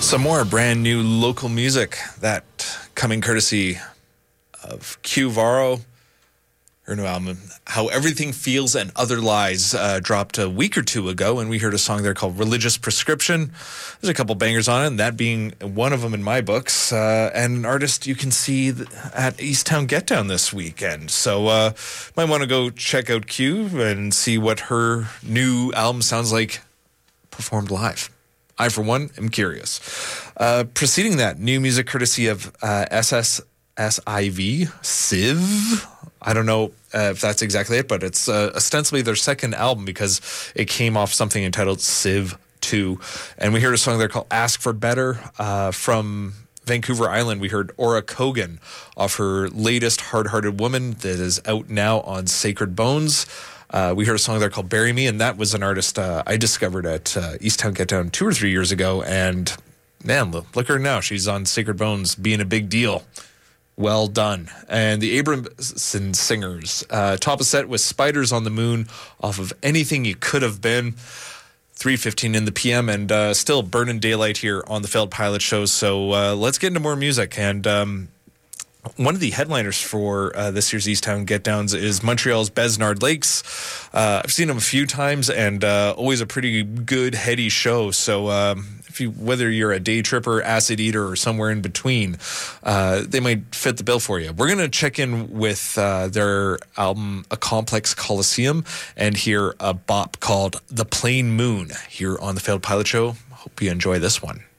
Some more brand new local music that coming courtesy of Q Varro. Her new album, How Everything Feels and Other Lies, dropped a week or two ago, and we heard a song there called Religious Prescription. There's a couple bangers on it, and that being one of them in my books, and an artist you can see at Easttown Get Down this weekend. So might want to go check out Q and see what her new album sounds like performed live. I, for one, am curious. Preceding that, new music courtesy of SSSIV, Civ. I don't know if that's exactly it, but it's ostensibly their second album because it came off something entitled Civ 2. And we heard a song there called Ask for Better. From Vancouver Island, we heard Aura Kogan off her latest Hard-Hearted Woman that is out now on Sacred Bones. We heard a song there called Bury Me, and that was an artist I discovered at Easttown Get Down 2 or 3 years ago. And man, look at her now. She's on Sacred Bones being a big deal. Well done. And the Abramson Singers top a set with Spiders on the Moon off of Anything You Could Have Been. 3:15 in the PM, and still burning daylight here on the Failed Pilot Show. So let's get into more music. And one of the headliners for this year's Easttown Get Downs is Montreal's Besnard Lakes. I've seen them a few times, and always a pretty good, heady show. So whether you're a day tripper, acid eater, or somewhere in between, they might fit the bill for you. We're going to check in with their album, A Complex Coliseum, and hear a bop called The Plain Moon here on the Failed Pilot Show. Hope you enjoy this one.